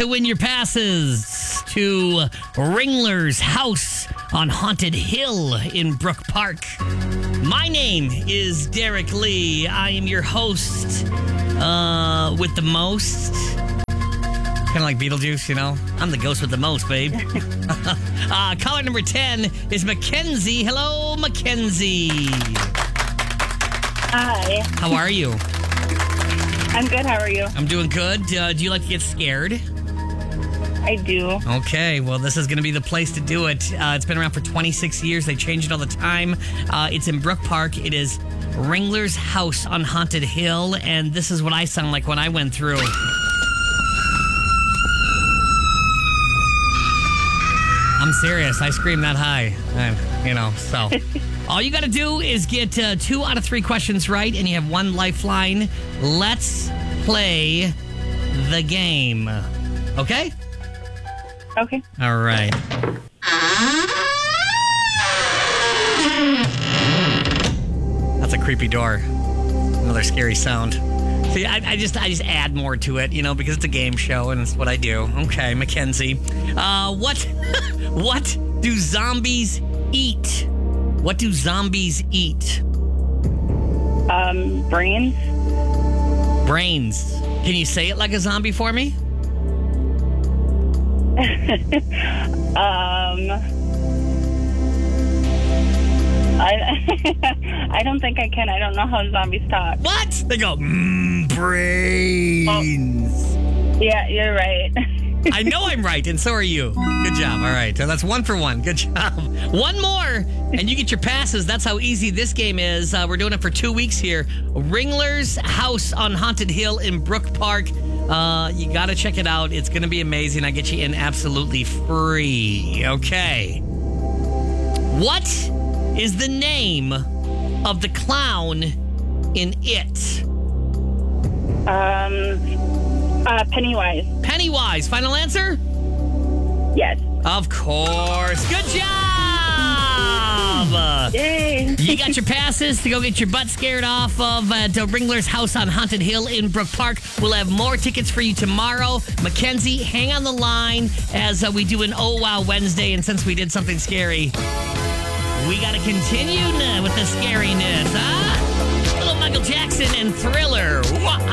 to win your passes to Ringler's House on Haunted Hill in Brook Park. My name is Derek Lee. I am your host with the most. Kind of like Beetlejuice, you know? I'm the ghost with the most, babe. Caller number 10 is Mackenzie. Hello, Mackenzie. Hi. How are you? I'm good. How are you? I'm doing good. Do you like to get scared? I do. Okay, well, this is going to be the place to do it. It's been around for 26 years. They change it all the time. It's in Brook Park. It is Ringler's House on Haunted Hill, and this is what I sound like when I went through. I'm serious. I scream that high. So all you got to do is get 2 out of 3 questions right, and you have 1 lifeline. Let's play the game. Okay? Okay. All right. That's a creepy door. Another scary sound. See, I just add more to it, because it's a game show and it's what I do. Okay, Mackenzie. What do zombies eat? What do zombies eat? Brains. Brains. Can you say it like a zombie for me? I don't think I can. I don't know how zombies talk. What? They go, brains. Oh. Yeah, you're right. I know I'm right, and so are you. Good job. All right. So that's 1 for 1. Good job. 1 more, and you get your passes. That's how easy this game is. We're doing it for 2 weeks here. Ringler's House on Haunted Hill in Brook Park. You got to check it out. It's going to be amazing. I get you in absolutely free. Okay. What is the name of the clown in It? Pennywise. Pennywise. Final answer? Yes. Of course. Good job! Yay. You got your passes to go get your butt scared off of Ringler's House on Haunted Hill in Brook Park. We'll have more tickets for you tomorrow. Mackenzie, hang on the line as we do an Oh Wow Wednesday. And since we did something scary, we got to continue with the scariness, huh? Little Michael Jackson and Thriller. Wow.